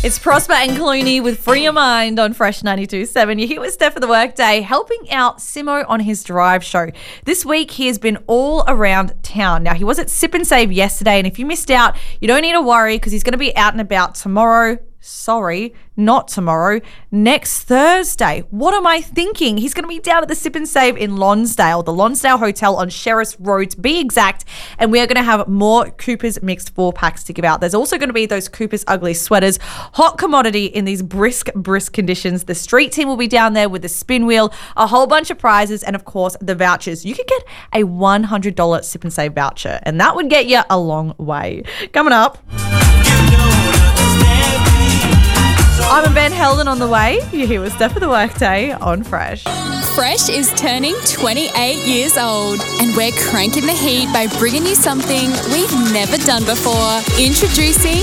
It's Prosper and Clooney with Free Your Mind on Fresh 92.7. You're here with Steph for the Workday, helping out Simo on his drive show. This week, he has been all around town. Now, he was at Sip and Save yesterday, and if you missed out, you don't need to worry because he's going to be out and about tomorrow. Sorry, not tomorrow. Next Thursday. What am I thinking? He's going to be down at the Sip and Save in Lonsdale, the Lonsdale Hotel on Sheriff's Road to be exact. And we are going to have more Cooper's mixed 4-packs to give out. There's also going to be those Cooper's ugly sweaters, hot commodity in these brisk conditions. The street team will be down there with the spin wheel, a whole bunch of prizes, and of course the vouchers. You could get a $100 Sip and Save voucher, and that would get you a long way. Coming up, I'm Ben Helden on the way. You're here with Steph for the Workday on Fresh. Fresh is turning 28 years old, and we're cranking the heat by bringing you something we've never done before. Introducing